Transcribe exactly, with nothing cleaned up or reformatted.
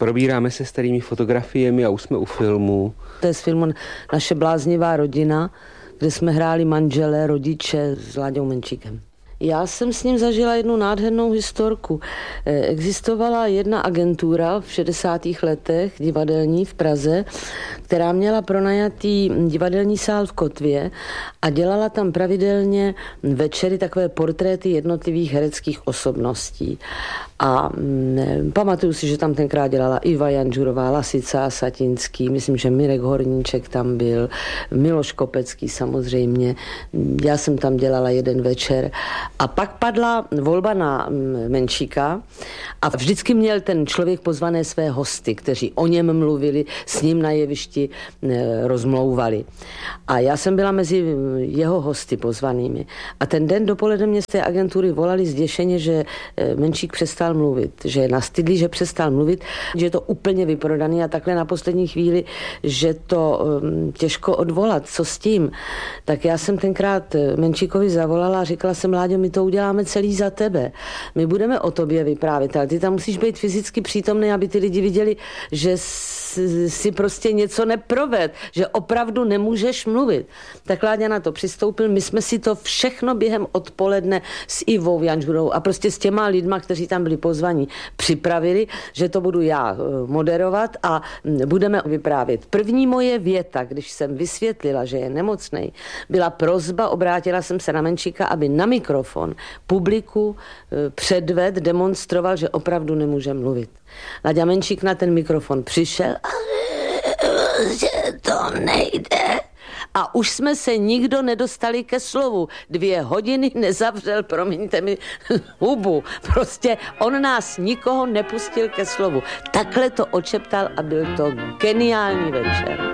Probíráme se starými fotografiemi a už jsme u filmu. To je z filmu Naše bláznivá rodina, kde jsme hráli manžele, rodiče s Láďou Menšíkem. Já jsem s ním zažila jednu nádhernou historku. Existovala jedna agentura v šedesátých letech divadelní v Praze, která měla pronajatý divadelní sál v Kotvě a dělala tam pravidelně večery takové portréty jednotlivých hereckých osobností. A ne, pamatuju si, že tam tenkrát dělala Iva Janžurová, Lasica Satinský, myslím, že Mirek Horníček tam byl, Miloš Kopecký samozřejmě. Já jsem tam dělala jeden večer. A pak padla volba na Menšíka a vždycky měl ten člověk pozvané své hosty, kteří o něm mluvili, s ním na jevišti rozmlouvali. A já jsem byla mezi jeho hosty pozvanými. A ten den dopoledne mě z té agentury volali zděšeně, že Menšík přestal mluvit, že je nastydlý, že přestal mluvit, že je to úplně vyprodaný a takhle na poslední chvíli, že to um, těžko odvolat. Co s tím? Tak já jsem tenkrát Menšíkovi zavolala a říkala jsem, Láďo, my to uděláme celý za tebe. My budeme o tobě vyprávět, ale ty tam musíš být fyzicky přítomný, aby ty lidi viděli, že si prostě něco neproved, že opravdu nemůžeš mluvit. Tak Láďa na to přistoupil, my jsme si to všechno během odpoledne s Ivou Janžurovou a prostě s těma lidma, kteří tam byli pozvaní, připravili, že to budu já moderovat a budeme vyprávět. První moje věta, když jsem vysvětlila, že je nemocnej, byla prosba, obrátila jsem se na Menšíka, aby na mikrofon publiku předved, demonstroval, že opravdu nemůže mluvit. Láďa Menšík na ten mikrofon přišel a že to nejde. A už jsme se nikdo nedostali ke slovu. Dvě hodiny nezavřel, promiňte mi, hubu. Prostě on nás nikoho nepustil ke slovu. Takhle to očeptal a byl to geniální večer.